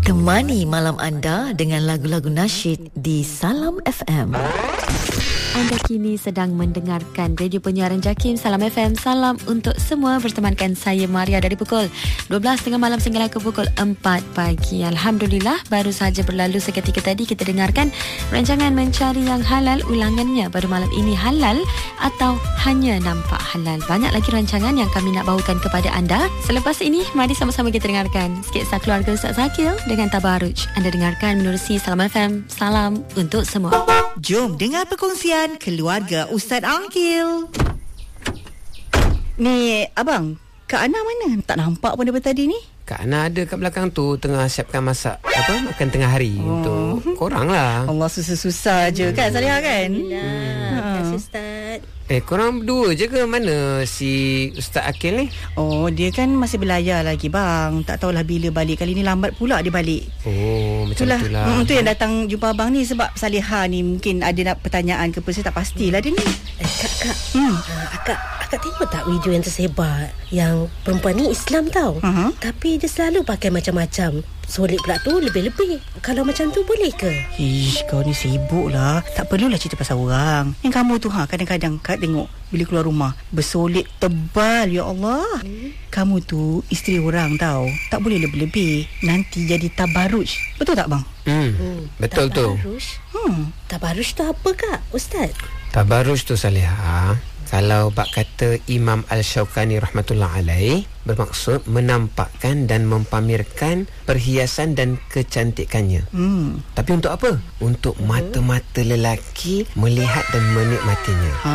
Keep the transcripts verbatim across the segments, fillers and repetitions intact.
Temani malam anda dengan lagu-lagu nasyid di Salam F M. Anda kini sedang mendengarkan radio penyiaran Jakim Salam F M. Salam untuk semua, bertemankan saya Maria dari pukul dua belas tengah malam sehingga ke pukul empat pagi. Alhamdulillah, baru saja berlalu seketika tadi kita dengarkan rancangan Mencari Yang Halal, ulangannya baru malam ini, halal atau hanya nampak halal. Banyak lagi rancangan yang kami nak bawakan kepada anda. Selepas ini, mari sama-sama kita dengarkan Sketsa Keluarga Ustaz Zakil dengan Tabaruj. Anda dengarkan menerusi Salam F M. Salam untuk semua. Jom dengar perkongsian keluarga Ustaz Angkil. Ni abang, Kak Ana mana? Tak nampak pun daripada tadi ni. Kak Ana ada kat belakang tu, tengah siapkan masak apa makan tengah hari oh. untuk korang lah. Allah, susah-susah je hmm. kan Salihah kan? Alhamdulillah. Terima kasih Ustaz. Eh, korang berdua je ke? Mana si Ustaz Akil ni? Oh, dia kan masih belayar lagi bang. Tak tahulah bila balik. Kali ni lambat pula dia balik. Oh, macam itulah. itulah. Hmm, tu yang datang jumpa abang ni sebab Salihah ni mungkin ada nak pertanyaan ke apa. Saya tak pastilah dia ni. Eh, Kak, Kak. Hmm. Uh, akak, akak tengok tak video yang tersebar? Yang perempuan ni Islam tau. Uh-huh. Tapi dia selalu pakai macam-macam. Solid pula tu lebih-lebih. Kalau macam tu boleh ke? Ish, kau ni sibuk lah. Tak perlulah cerita pasal orang. Yang kamu tu ha, kadang-kadang Kak tengok bila keluar rumah bersolid tebal, ya Allah. Hmm. Kamu tu isteri orang tau. Tak boleh lebih-lebih. Nanti jadi tabaruj. Betul tak bang? Hmm, hmm. Betul tabaruj? tu. Hmm. Tabaruj tu apa Kak, Ustaz? Tabaruj tu Salihah, kalau bak kata Imam Al-Shawqani rahmatullah alaih, bermaksud menampakkan dan mempamerkan perhiasan dan kecantikannya. Hmm. Tapi untuk apa? Untuk uh-huh. mata-mata lelaki melihat dan menikmatinya. Ha,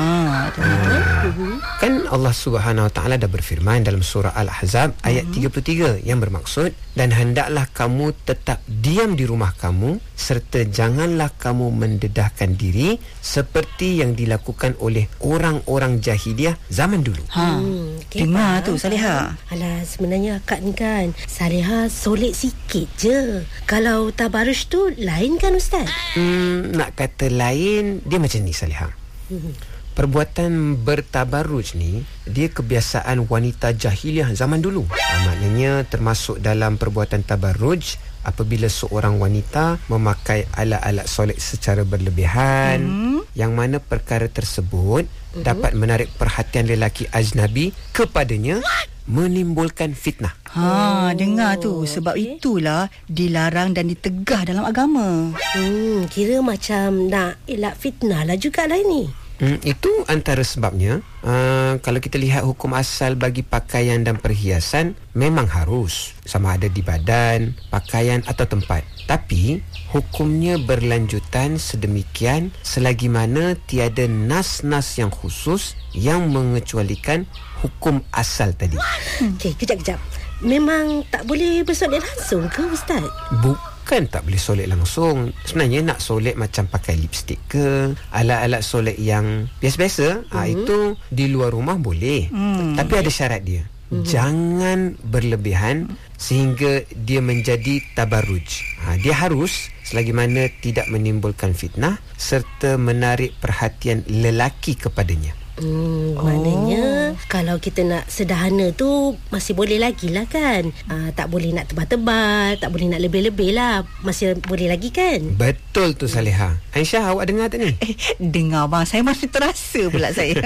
uh-huh. Kan Allah Subhanahu Wa Taala dah berfirman dalam surah Al-Ahzab uh-huh. ayat tiga puluh tiga yang bermaksud, dan hendaklah kamu tetap diam di rumah kamu serta janganlah kamu mendedahkan diri seperti yang dilakukan oleh orang-orang jahiliah zaman dulu. Ha. Hmm, okay, dengar tu Salihah. Alah, sebenarnya akak ni kan Salihah solid sikit je. Kalau tabaruj tu lain kan Ustaz? Hmm, nak kata lain, dia macam ni Salihah. Hmm. Perbuatan bertabaruj ni dia kebiasaan wanita jahiliah zaman dulu. Ha, maknanya termasuk dalam perbuatan tabaruj apabila seorang wanita memakai alat-alat solat secara berlebihan, hmm. yang mana perkara tersebut uh-huh. dapat menarik perhatian lelaki ajnabi kepadanya, What? menimbulkan fitnah. Ha, oh. dengar tu. Sebab okay. itulah dilarang dan ditegah dalam agama. Hmm, kira macam nak elak fitnah lah jugalah ini. Hmm, itu antara sebabnya. Uh, kalau kita lihat hukum asal bagi pakaian dan perhiasan, memang harus, sama ada di badan, pakaian atau tempat. Tapi hukumnya berlanjutan sedemikian selagi mana tiada nas-nas yang khusus yang mengecualikan hukum asal tadi. Hmm. Okey, kejap-kejap. Memang tak boleh bersolat langsung ke Ustaz? Bukan. Kan tak boleh solat langsung. Sebenarnya nak solat macam pakai lipstick ke, alat-alat solat yang biasa-biasa, mm-hmm. ha, itu di luar rumah boleh. Mm. Tapi ada syarat dia. Mm-hmm. Jangan berlebihan sehingga dia menjadi tabaruj. Ha, dia harus selagi mana tidak menimbulkan fitnah serta menarik perhatian lelaki kepadanya. Hmm, maknanya oh. kalau kita nak sederhana tu masih boleh lagi lah kan. uh, Tak boleh nak tebal-tebal, tak boleh nak lebih-lebih lah. Masih boleh lagi kan? Betul tu Salihah. Aisyah, awak dengar tak ni? Eh, dengar bang, saya masih terasa pula saya.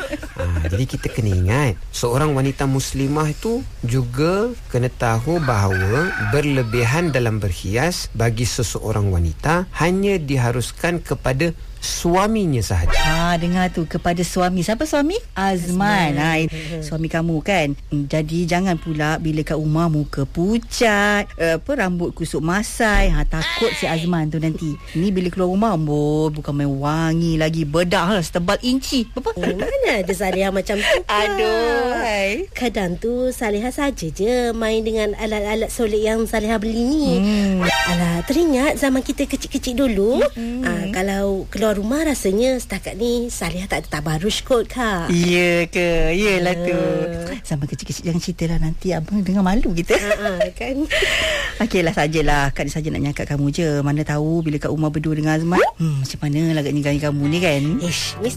ha, Jadi kita kena ingat, seorang wanita muslimah itu juga kena tahu bahawa berlebihan dalam berhias bagi seseorang wanita hanya diharuskan kepada suaminya sahaja. Ha, dengar tu, kepada suami. Siapa suami? Azman. Azman. Ha, suami kamu kan. Jadi jangan pula bila kat rumah muka pucat, apa rambut kusuk masai. Ha, takut si Azman tu nanti. Ni bila keluar rumah, oh, bukan main wangi lagi, bedak lah setebal inci. Apa? Oh, mana ada Salihah macam tu? Aduh. Hai. Kadang tu Salihah saja je main dengan alat-alat solat yang Salihah beli ni. Hmm. Alah, teringat zaman kita kecil-kecil dulu. Hmm. Ha, kalau keluar rumah rasanya setakat ni Salihah tak ada tabaruj kot Kak. Ya ke? Yelah uh. tu. Sama kecil-kecil jangan cerita lah, nanti abang dengar malu kita. uh-uh, kan. Okeylah, sajalah. Kak ni saja nak nyangkat kamu je. Mana tahu bila kat rumah berdua dengan Azman, hmm, macam mana lah agaknya kamu ni kan. Ish,